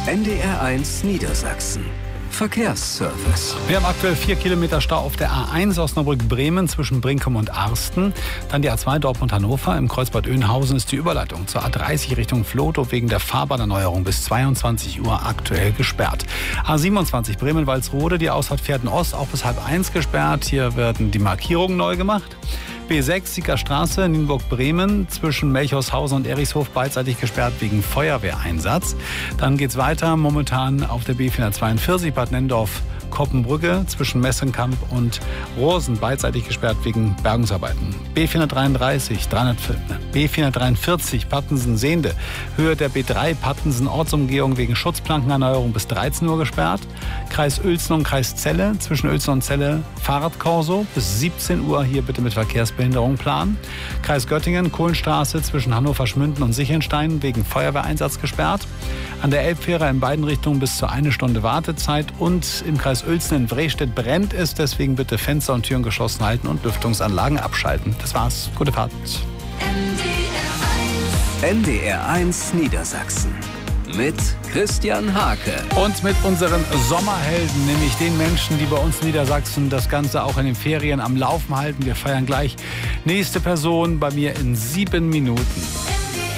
NDR1 Niedersachsen. Verkehrsservice. Wir haben aktuell 4 Kilometer Stau auf der A1 Osnabrück-Bremen zwischen Brinkum und Arsten. Dann die A2 Dortmund-Hannover. Im Kreuzbad Oeynhausen ist die Überleitung zur A30 Richtung Vlotho wegen der Fahrbahnerneuerung bis 22 Uhr aktuell gesperrt. A27 Bremen-Walsrode. Die Ausfahrt Pferden-Ost auch bis 12:30 gesperrt. Hier werden die Markierungen neu gemacht. B6 Siegerstraße, Nienburg-Bremen, zwischen Melchorshausen und Erichshof beidseitig gesperrt wegen Feuerwehreinsatz. Dann geht's weiter, momentan auf der B442 Bad Nennendorf-Koppenbrücke, zwischen Messenkamp und Rosen beidseitig gesperrt wegen Bergungsarbeiten. B443 Pattensen-Sehnde, Höhe der B3 Pattensen-Ortsumgehung wegen Schutzplankenerneuerung bis 13 Uhr gesperrt. Kreis Uelzen und Kreis Celle, zwischen Uelzen und Celle Fahrradkorso bis 17 Uhr, hier bitte mit Verkehrsbehinderung planen. Kreis Göttingen, Kohlenstraße zwischen Hannover-Schmünden und Sichelnstein wegen Feuerwehreinsatz gesperrt. An der Elbfähre in beiden Richtungen bis zu 1 Stunde Wartezeit. Und im Kreis Uelzen in Wrestedt brennt es, deswegen bitte Fenster und Türen geschlossen halten und Lüftungsanlagen abschalten. Das war's. Gute Fahrt. NDR1 Niedersachsen. Mit Christian Hake. Und mit unseren Sommerhelden, nämlich den Menschen, die bei uns in Niedersachsen das Ganze auch in den Ferien am Laufen halten. Wir feiern gleich nächste Person bei mir in 7 Minuten.